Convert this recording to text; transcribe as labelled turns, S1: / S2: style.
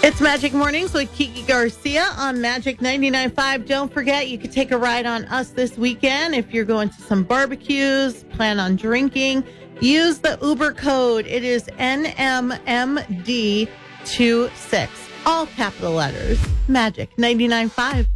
S1: It's Magic Mornings with Kiki Garcia on Magic 99.5. Don't forget, you could take a ride on us this weekend. If you're going to some barbecues, plan on drinking, use the Uber code. It is NMMD26. All capital letters. Magic 99.5.